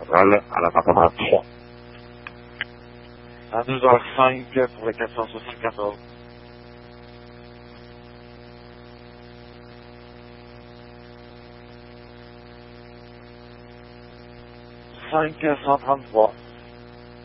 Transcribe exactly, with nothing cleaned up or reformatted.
Relais à l'appartement trois. À deux heures cinq pour le quatre cent soixante-quatorze. cinq cent trente-trois.